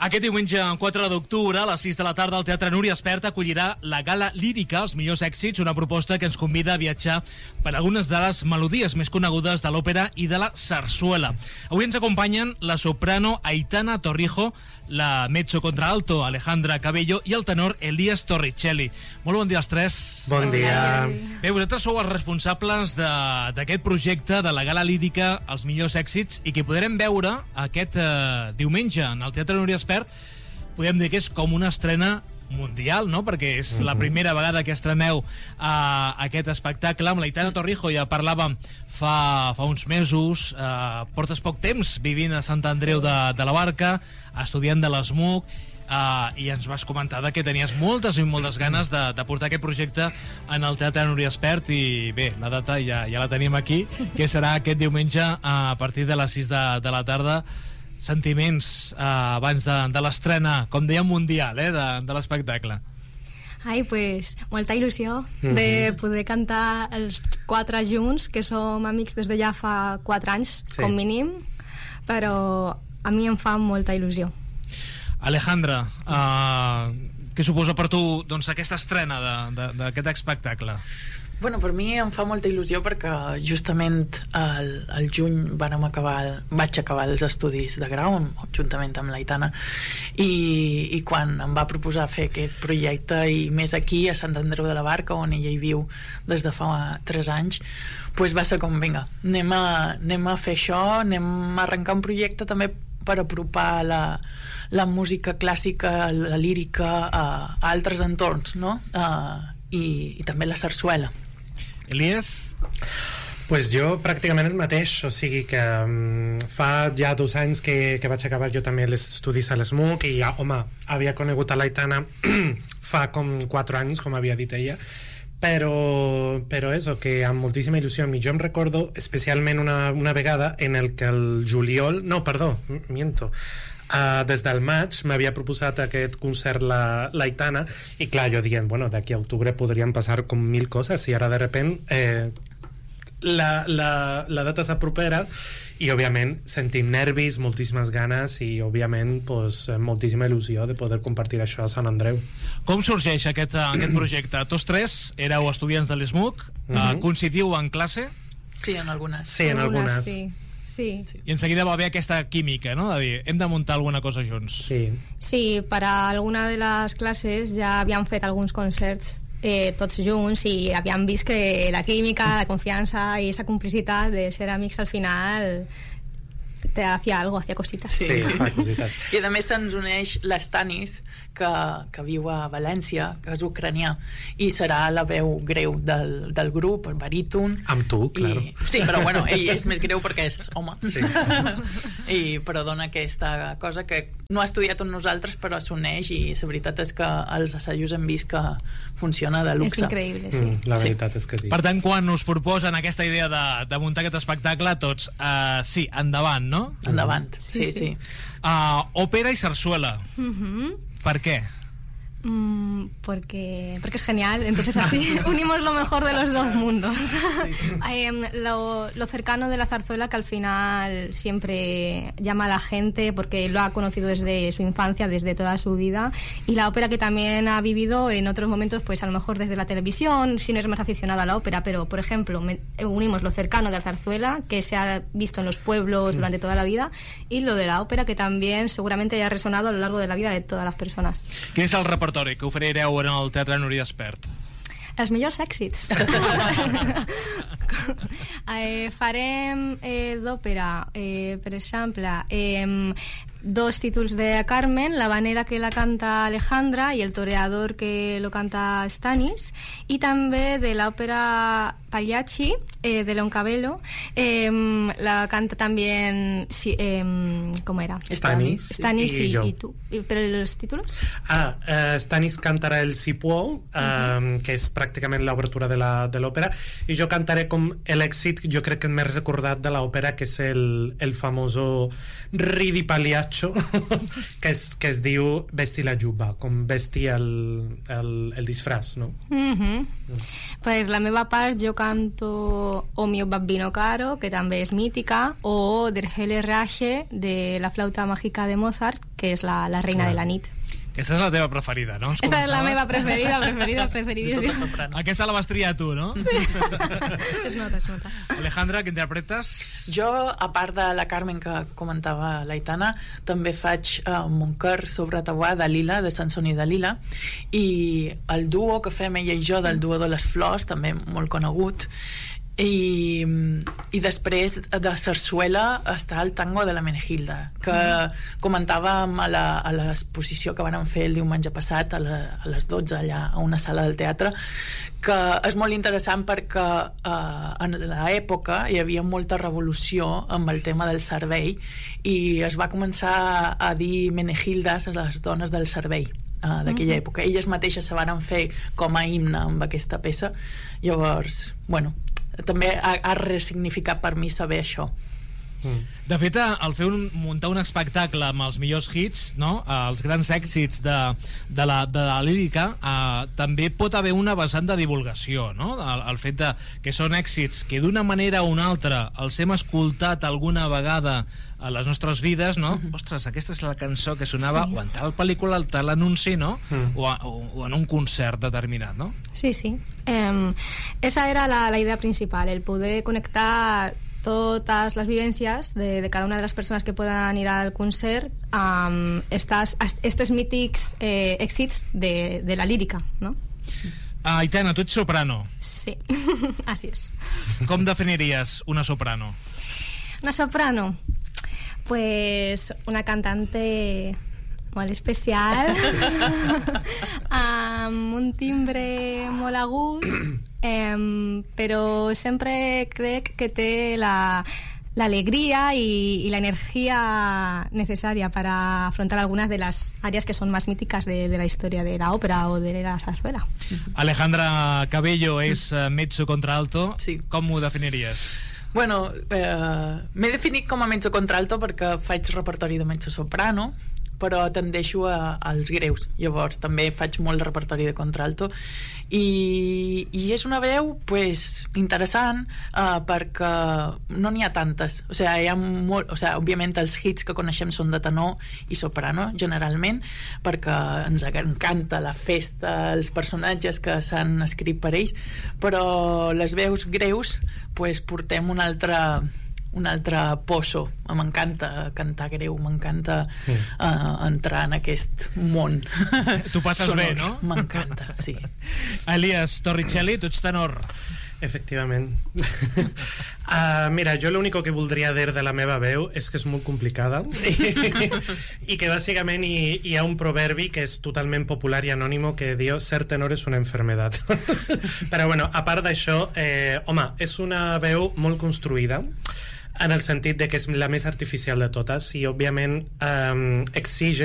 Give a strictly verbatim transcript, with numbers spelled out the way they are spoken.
Aquest diumenge, quatre d'octubre, a les sis de la tarda, el Teatre Núria Espert acollirà la Gala Lírica, els millors èxits, una proposta que ens convida a viatjar per algunes de les melodies més conegudes de l'òpera i de la sarsuela. Avui ens acompanyen la soprano Aitana Torrijo, la mezzo-contralto Alejandra Cabello i el tenor Elías Torricelli. Molt bon dia als tres. Bon dia. Bé, vosaltres sou els responsables d'aquest projecte de la Gala Lírica, els millors èxits, i que podrem veure aquest eh, diumenge en el Teatre Núria Espert. Podem dir que és com una estrena mundial, no? Perquè és la primera vegada que estreneu uh, aquest espectacle. Amb l'Aitana Torrijo ja parlàvem fa, fa uns mesos. Uh, portes poc temps vivint a Sant Andreu de, de la Barca, estudiant de l'ESMUC, uh, i ens vas comentar que tenies moltes i moltes ganes de, de portar aquest projecte en el Teatre Núria Espert, i bé, la data ja, ja la tenim aquí, que serà aquest diumenge uh, a partir de les sis de, de la tarda. Sentiments eh, abans de, de l'estrena, com dèiem, mundial, eh, de, de l'espectacle. Ai, pues, molta il·lusió mm-hmm. de poder cantar els quatre junts, que som amics des de ja fa quatre anys, sí, com mínim, però a mi em fa molta il·lusió. Alejandra, eh, què suposa per tu, doncs, aquesta estrena d'aquest espectacle? Bueno, per mi em fa molta il·lusió perquè justament al, al juny vam acabar, vaig acabar els estudis de grau juntament amb l'Aitana, i, i quan em va proposar fer aquest projecte, i més aquí a Sant Andreu de la Barca, on ella hi viu des de fa tres anys, pues va ser com, vinga, anem a, anem a fer això, anem a arrencar un projecte també per apropar la, la música clàssica, la lírica a, a altres entorns, no? Uh, i, i també la sarsuela. Elias? Pues jo pràcticament el mateix, o sigui que um, fa ja dos anys que, que vaig acabar jo també els estudis a l'ESMUC, i ja, home, havia conegut a l'Aitana fa com quatre anys, com havia dit ella, però, però és que amb moltíssima il·lusió. I jo em recordo especialment una, una vegada en el que el juliol, no, perdó, miento, Uh, des del maig m'havia proposat aquest concert la, l'Aitana, i clar, jo dient, bueno, d'aquí a octubre podrien passar com mil coses, i ara de repent eh, la, la, la data s'apropera, i òbviament sentim nervis, moltíssimes ganes, i òbviament pues, moltíssima il·lusió de poder compartir això a Sant Andreu. Com sorgeix aquest, aquest projecte? Tots tres éreu estudiants de l'ESMUC, uh-huh. uh, coincidiu en classe? Sí, en algunes. Sí, en algunes. Sí. Sí. I en seguida va haver aquesta química, no? De dir, hem de muntar alguna cosa junts. Sí, sí, per a alguna de les classes ja havíem fet alguns concerts eh, tots junts, i havíem vist que la química, la confiança i esa complicitat de ser amics al final te hacía algo, hacía cositas. Sí, sí, fa cositas. I a més se'ns uneix l'Stanis, que, que viu a València, que és ucranià, i serà la veu greu del, del grup, el baríton. Amb tu, clar. I, sí, però bueno, ell és més greu perquè és home. Sí. I, però dona aquesta cosa que no ha estudiat amb nosaltres, però s'uneix, i la veritat és que els assajos hem vist que funciona de luxe. És increïble, sí. Mm, la veritat sí. és que sí. Per tant, quan us proposen aquesta idea de, de muntar aquest espectacle, tots, uh, sí, endavant, no? Endavant, sí, sí. sí. sí. Uh, ópera y zarzuela. Uh-huh. ¿Por qué? Mm, porque, porque es genial, entonces así unimos lo mejor de los dos mundos. eh, lo, lo cercano de la zarzuela, que al final siempre llama a la gente porque lo ha conocido desde su infancia, desde toda su vida, y la ópera, que también ha vivido en otros momentos, pues a lo mejor desde la televisión, si no es más aficionado a la ópera, pero por ejemplo me, unimos lo cercano de la zarzuela, que se ha visto en los pueblos durante toda la vida, y lo de la ópera, que también seguramente haya resonado a lo largo de la vida de todas las personas. Quin és el repertori que oferireu en el Teatre Núria Espert? Els millors èxits. eh, farem eh, d'òpera, eh, per exemple, eh, dos títulos de Carmen, la habanera, que la canta Alejandra, y el toreador, que lo canta Stanis, y també de l'òpera Pagliacci, eh, de Leoncabello, eh, la canta también, sí, eh, ¿cómo era? Stanis, Stanis y, y, y, y tú. ¿Pero los títulos? Ah, uh, Stanis cantarà el Si può, um, uh-huh. que és pràcticament l'obertura de l'òpera, i jo cantaré com l'èxit, jo crec que més recordat de l'òpera, que és el, el famoso Ridi Pagliacci, macho que es, que es diu vestir la juba, com vestir el, el, el disfraç, no? Mm-hmm. Mm. Per la meva part jo canto O mio babbino caro, que també és mítica, o Der helle Rache, de la flauta màgica de Mozart, que és la, la reina ah. de la nit. Aquesta és la teva preferida, no? Aquesta és la meva preferida, preferida, preferidíssima. Aquesta la vas triar tu, no? Sí. Es nota, es nota. Alejandra, què interpretes? Jo, a part de la Carmen que comentava l'Aitana, també faig uh, Moncar sobre Tauà de Lila, de Sansón i Dalila, i el duo que fem ella i jo del duo de les flors, també molt conegut, i, i després de Sarsuela està el tango de la Menegilda, que comentàvem a la, a l'exposició que van fer el diumenge passat a, la, a les dotze allà a una sala del teatre, que és molt interessant perquè eh, en l'època hi havia molta revolució amb el tema del servei i es va començar a dir Menegildes a les dones del servei uh, d'aquella mm-hmm. època. Elles mateixes se van fer com a himne amb aquesta peça. Llavors, bueno, també ha, ha resignificat per mi saber això. De fet, al fer un, muntar un espectacle amb els millors hits, no? Els grans èxits de, de, la, de la lírica, eh, també pot haver una vessant de divulgació, no? El, el fet de, que són èxits que d'una manera o una altra els hem escoltat alguna vegada a les nostres vides, no? Uh-huh. Ostres, aquesta és la cançó que sonava sí. o en tal pel·lícula, en tal anunci, no? Uh-huh. o, a, o, o en un concert determinat, no? Sí, sí. Eh, esa era la, la idea principal, el poder conectar todas las vivencias de, de cada una de las personas que puedan ir al concert amb estas, estos mítics eh, èxits de, de la lírica, no? Ah, Aitana, tu ets soprano. Sí, así es. Com definiries una soprano? Una soprano, pues una cantante molt especial amb un timbre molt agut, eh, però sempre crec que té la, la alegría y, y la energía necesaria para afrontar algunas de las áreas que son más míticas de, de la historia de la ópera o de la zarzuela. Alejandra Cabello és uh, mezzo contralto. Sí. Com ho definiries? Bueno, eh, m'he definit com a mezzo contralto perquè faig repertori de mezzo soprano, però tendeixo a, als greus, llavors també faig molt repertori de contralto i, i és una veu pues, interessant uh, perquè no n'hi ha tantes, o sigui, hi ha molt, o sigui, òbviament els hits que coneixem són de tenor i soprano generalment, perquè ens encanta la festa, els personatges que s'han escrit per ells, però les veus greus pues, portem un altre un altre pozo. M'encanta cantar greu, m'encanta sí. uh, entrar en aquest món. Tu passes sonor. Bé, no? M'encanta, sí. Elias Torricelli, tu ets tenor. Efectivament. uh, mira, jo l'únic que voldria dir de la meva veu és que és molt complicada i que bàsicament hi, hi ha un proverbi que és totalment popular i anònimo que diu ser tenor és una enfermedad. Però bueno, a part d'això, eh, home, és una veu molt construïda en el sentit de que és la més artificial de totes i òbviament eh, exige